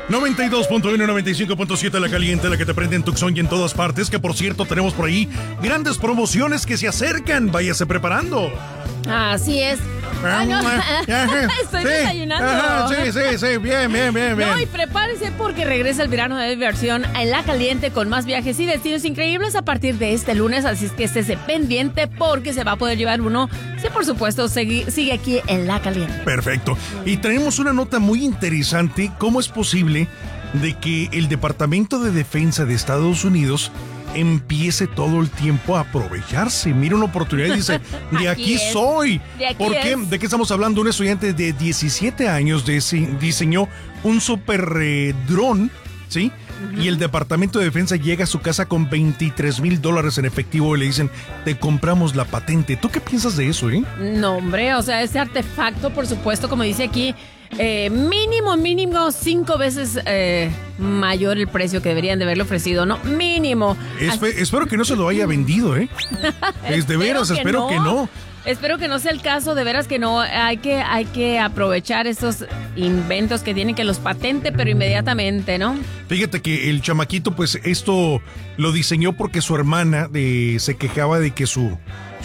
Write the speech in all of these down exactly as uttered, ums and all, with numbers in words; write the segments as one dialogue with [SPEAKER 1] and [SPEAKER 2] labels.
[SPEAKER 1] noventa y dos punto uno, noventa y cinco punto siete La Caliente, la que te prende en Tucson y en todas partes. Que por cierto, tenemos por ahí grandes promociones que se acercan. Váyase preparando.
[SPEAKER 2] Así es. Ah, no. Estoy
[SPEAKER 1] sí,
[SPEAKER 2] desayunando.
[SPEAKER 1] Ajá, sí, sí, sí. Bien, bien, bien, bien.
[SPEAKER 2] No, y prepárense porque regresa el verano de diversión en La Caliente con más viajes y destinos increíbles a partir de este lunes. Así es que estése pendiente porque se va a poder llevar uno. Sí, por supuesto, sigue, sigue aquí en La Caliente.
[SPEAKER 1] Perfecto. Y tenemos una nota muy interesante. ¿Cómo es posible de que el Departamento de Defensa de Estados Unidos empiece todo el tiempo a aprovecharse? Mira una oportunidad y dice, de aquí, aquí soy.
[SPEAKER 2] De aquí
[SPEAKER 1] ¿Por qué?
[SPEAKER 2] es.
[SPEAKER 1] ¿De qué estamos hablando? Un estudiante de diecisiete años diseñó un super eh, dron, ¿sí? Uh-huh. Y el Departamento de Defensa llega a su casa con veintitrés mil dólares en efectivo y le dicen, te compramos la patente. ¿Tú qué piensas de eso, eh?
[SPEAKER 2] No, hombre, o sea, ese artefacto, por supuesto, como dice aquí, Eh, mínimo, mínimo cinco veces eh, mayor el precio que deberían de haberle ofrecido, ¿no? Mínimo.
[SPEAKER 1] Espe- espero que no se lo haya vendido, ¿eh? Es de veras,
[SPEAKER 2] que
[SPEAKER 1] espero
[SPEAKER 2] no.
[SPEAKER 1] que no.
[SPEAKER 2] Espero que no sea el caso, de veras que no. Hay que, hay que aprovechar estos inventos que tienen, que los patente, pero inmediatamente, ¿no?
[SPEAKER 1] Fíjate que el chamaquito, pues esto lo diseñó porque su hermana de, se quejaba de que su,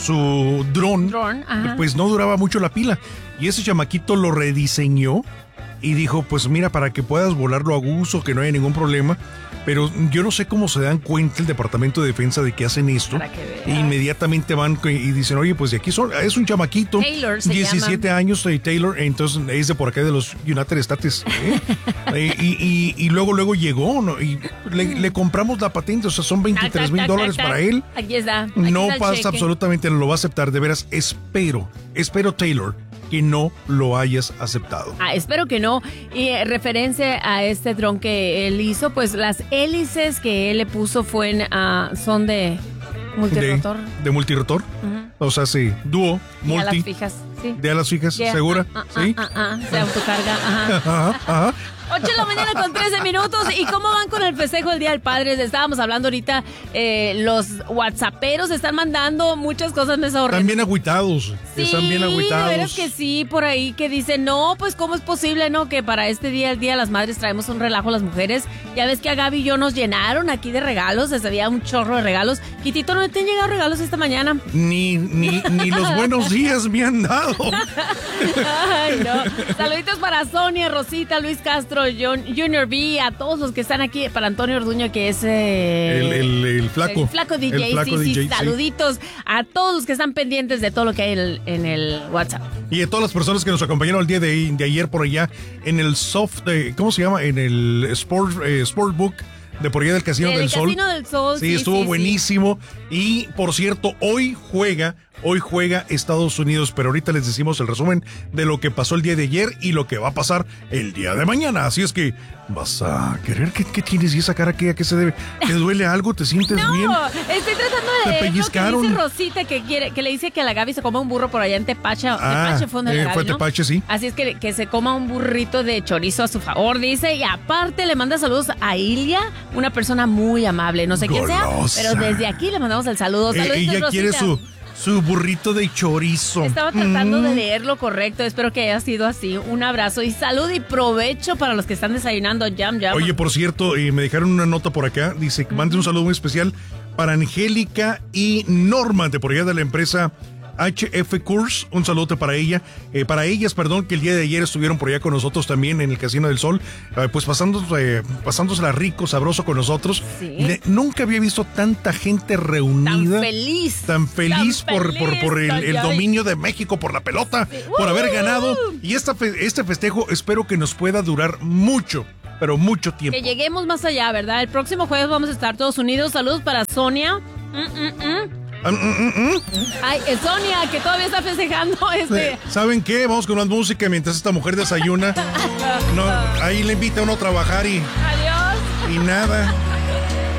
[SPEAKER 1] su dron,
[SPEAKER 2] Dron, ajá.
[SPEAKER 1] pues no duraba mucho la pila. Y ese chamaquito lo rediseñó y dijo, pues mira, para que puedas volarlo a gusto, que no haya ningún problema. Pero yo no sé cómo se dan cuenta el Departamento de Defensa de que hacen esto. E inmediatamente van y dicen, oye, pues de aquí son, es un chamaquito.
[SPEAKER 2] Taylor se
[SPEAKER 1] diecisiete
[SPEAKER 2] llama.
[SPEAKER 1] años, Taylor, entonces es de por acá de los United States. ¿eh? eh, y, y, y luego, luego llegó, ¿no? Y le, le compramos la patente, o sea, son veintitrés mil dólares para él.
[SPEAKER 2] Aquí está. Aquí
[SPEAKER 1] No
[SPEAKER 2] está el
[SPEAKER 1] pasa
[SPEAKER 2] cheque.
[SPEAKER 1] absolutamente, no lo va a aceptar, de veras. Espero, espero, Taylor, que no lo hayas aceptado.
[SPEAKER 2] Ah, espero que no. Y eh, referencia a este dron que él hizo, pues las hélices que él le puso fue en, uh, son de multirotor.
[SPEAKER 1] De, de multirotor. Uh-huh. O sea, sí, dúo, multi.
[SPEAKER 2] De alas fijas, sí.
[SPEAKER 1] De alas fijas,
[SPEAKER 2] yeah.
[SPEAKER 1] ¿segura?
[SPEAKER 2] Ah, ah,
[SPEAKER 1] sí.
[SPEAKER 2] Ah, ah, ah, se autocarga, ajá.
[SPEAKER 1] Ajá, ajá.
[SPEAKER 2] ocho de la mañana con trece minutos. ¿Y cómo van con el festejo del Día del Padre? Estábamos hablando ahorita, eh, los whatsapperos están mandando muchas cosas, me sorprenden.
[SPEAKER 1] Están bien agüitados,
[SPEAKER 2] Sí,
[SPEAKER 1] están bien agüitados.
[SPEAKER 2] de veras que sí, por ahí que dicen, no, pues cómo es posible, ¿no? Que para este día, el Día de las Madres, traemos un relajo a las mujeres. Ya ves que a Gaby y yo nos llenaron aquí de regalos, les había un chorro de regalos. Quitito, ¿no te han llegado regalos esta mañana?
[SPEAKER 1] Ni, ni, ni los buenos días me han dado.
[SPEAKER 2] Ay, no. Saluditos para Sonia, Rosita, Luis Castro, John, Junior B, a todos los que están aquí, para Antonio Orduño, que es eh,
[SPEAKER 1] el, el, el flaco.
[SPEAKER 2] El flaco D J,
[SPEAKER 1] el flaco
[SPEAKER 2] sí,
[SPEAKER 1] D J,
[SPEAKER 2] sí, saluditos sí. A todos los que están pendientes de todo lo que hay en el, en el WhatsApp.
[SPEAKER 1] Y a todas las personas que nos acompañaron el día de, de ayer por allá en el soft, eh, ¿cómo se llama? En el Sport, eh, Sportbook de por allá del Casino
[SPEAKER 2] el
[SPEAKER 1] del Sol.
[SPEAKER 2] Casino del Sol.
[SPEAKER 1] Sí,
[SPEAKER 2] sí
[SPEAKER 1] estuvo
[SPEAKER 2] sí,
[SPEAKER 1] buenísimo. Sí. Y por cierto, hoy juega, hoy juega Estados Unidos, pero ahorita les decimos el resumen de lo que pasó el día de ayer y lo que va a pasar el día de mañana. Así es que vas a querer, ¿qué, qué tienes? ¿Y esa cara qué, a qué se debe? ¿Te duele algo? ¿Te sientes
[SPEAKER 2] no,
[SPEAKER 1] bien?
[SPEAKER 2] No, estoy tratando de
[SPEAKER 1] ¿Te
[SPEAKER 2] leer
[SPEAKER 1] pellizcaron?
[SPEAKER 2] lo que dice Rosita, que quiere, que le dice que a la Gaby se coma un burro por allá en Tepache.
[SPEAKER 1] Ah,
[SPEAKER 2] Tepache fue donde
[SPEAKER 1] eh,
[SPEAKER 2] la Gaby,
[SPEAKER 1] fue
[SPEAKER 2] ¿no?
[SPEAKER 1] Tepache, sí.
[SPEAKER 2] Así es que, que se coma un burrito de chorizo a su favor, dice. Y aparte le manda saludos a Ilia, una persona muy amable. No sé quién sea, pero desde aquí le mandamos el saludo.
[SPEAKER 1] Eh, ella
[SPEAKER 2] Rosita.
[SPEAKER 1] quiere su, su burrito de chorizo.
[SPEAKER 2] Estaba tratando
[SPEAKER 1] mm.
[SPEAKER 2] de leer lo correcto. Espero que haya sido así. Un abrazo y salud y provecho para los que están desayunando. Jam, jam.
[SPEAKER 1] Oye, por cierto, eh, me dejaron una nota por acá. Dice que mande un saludo muy especial para Angélica y Norma, de por allá de la empresa H F Course, un saludo para ella, eh, para ellas, perdón, que el día de ayer estuvieron por allá con nosotros también en el Casino del Sol, eh, pues pasándose, eh, pasándosela rico, sabroso con nosotros.
[SPEAKER 2] Sí.
[SPEAKER 1] De, nunca había visto tanta gente reunida.
[SPEAKER 2] Tan feliz.
[SPEAKER 1] Tan feliz,
[SPEAKER 2] tan
[SPEAKER 1] por,
[SPEAKER 2] feliz
[SPEAKER 1] por, por el, el
[SPEAKER 2] ay,
[SPEAKER 1] dominio de México, por la pelota,
[SPEAKER 2] sí.
[SPEAKER 1] por
[SPEAKER 2] uh,
[SPEAKER 1] haber ganado.
[SPEAKER 2] Uh,
[SPEAKER 1] y esta fe, este festejo espero que nos pueda durar mucho, pero mucho tiempo.
[SPEAKER 2] Que lleguemos más allá, ¿verdad? El próximo jueves vamos a estar todos unidos. Saludos para Sonia. Mm, mm, mm.
[SPEAKER 1] Mm, mm, mm.
[SPEAKER 2] Ay, es Sonia, que todavía está festejando este.
[SPEAKER 1] ¿Saben qué? Vamos con más música mientras esta mujer desayuna. No, ahí le invita a uno a trabajar y...
[SPEAKER 2] Adiós.
[SPEAKER 1] Y nada.